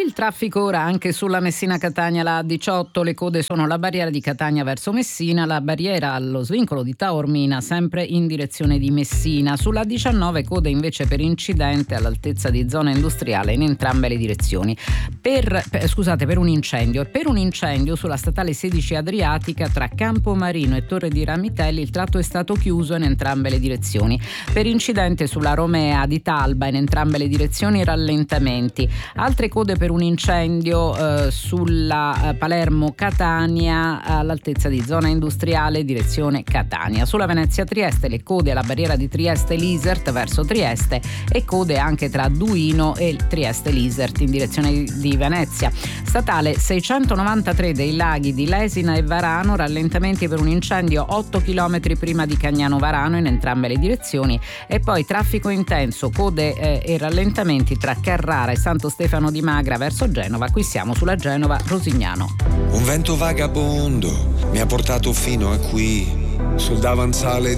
Il traffico ora anche sulla Messina-Catania, la A18, le code sono la barriera di Catania verso Messina, la barriera allo svincolo di Taormina sempre in direzione di Messina. Sulla 19 code invece per incidente all'altezza di zona industriale in entrambe le direzioni. Per un incendio. Per un incendio sulla statale 16 Adriatica tra Campomarino e Torre di Ramitelli il tratto è stato chiuso in entrambe le direzioni. Per incidente sulla Romea di Talba in entrambe le direzioni rallentamenti. Altre code per un incendio sulla Palermo-Catania all'altezza di zona industriale direzione Catania. Sulla Venezia-Trieste le code alla barriera di Trieste-Lisert verso Trieste e code anche tra Duino e Trieste-Lisert in direzione di Venezia. Statale 693 dei laghi di Lesina e Varano, rallentamenti per un incendio 8 km prima di Cagnano Varano in entrambe le direzioni e poi traffico intenso, code e rallentamenti tra Carrara e Santo Stefano di Magra verso Genova. Qui siamo sulla Genova-Rosignano. Un vento vagabondo mi ha portato fino a qui, sul davanzale